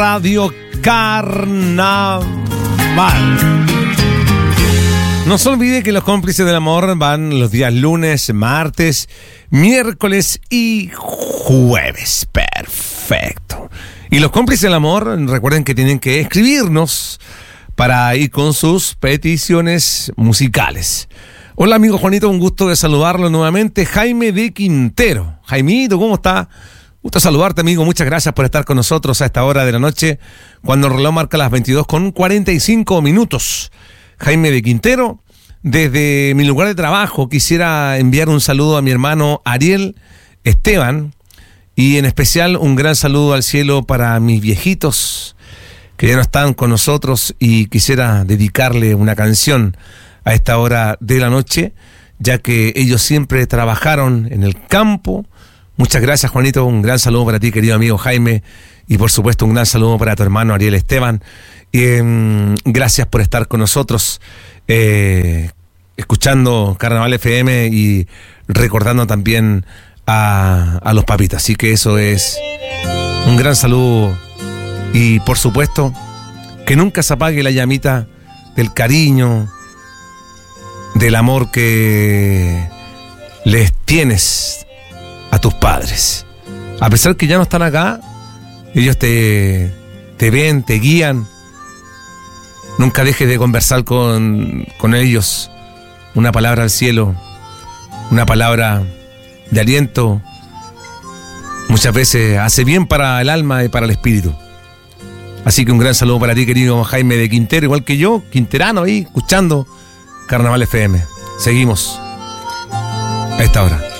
Radio Carnaval. No se olvide que los cómplices del amor van los días lunes, martes, miércoles y jueves. Perfecto. Y los cómplices del amor, recuerden que tienen que escribirnos para ir con sus peticiones musicales. Hola amigo Juanito, un gusto de saludarlo nuevamente. Jaime de Quintero. Jaimito, ¿cómo está? Gusto saludarte, amigo. Muchas gracias por estar con nosotros a esta hora de la noche, cuando el reloj marca las 22:45. Jaime de Quintero, desde mi lugar de trabajo quisiera enviar un saludo a mi hermano Ariel Esteban y en especial un gran saludo al cielo para mis viejitos que ya no están con nosotros, y quisiera dedicarle una canción a esta hora de la noche, ya que ellos siempre trabajaron en el campo. Muchas gracias, Juanito. Un gran saludo para ti, querido amigo Jaime, y por supuesto un gran saludo para tu hermano Ariel Esteban. Gracias por estar con nosotros, escuchando Carnaval FM y recordando también a los papitas. Así que eso es un gran saludo, y por supuesto que nunca se apague la llamita del cariño, del amor que les tienes a tus padres. A pesar que ya no están acá, ellos te ven, te guían. Nunca dejes de conversar con ellos. Una palabra al cielo, una palabra de aliento, muchas veces hace bien para el alma y para el espíritu. Así que un gran saludo para ti, querido Jaime de Quintero, igual que yo, quinterano ahí, escuchando Carnaval FM. Seguimos a esta hora.